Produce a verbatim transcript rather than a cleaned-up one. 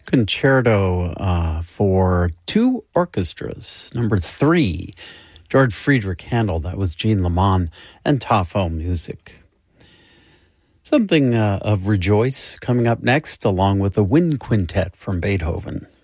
Concerto uh, for two orchestras, number three, George Friedrich Handel. That was Jean Lamont and Tafo Music. Something uh, of Rejoice coming up next, along with a wind quintet from Beethoven.